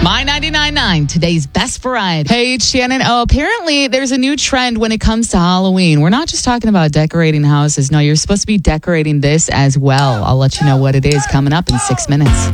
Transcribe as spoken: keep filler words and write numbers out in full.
My ninety-nine point nine, today's best variety. Hey, it's Shannon. Oh, apparently there's a new trend when it comes to Halloween. We're not just talking about decorating houses. No, you're supposed to be decorating this as well. I'll let you know what it is coming up in six minutes.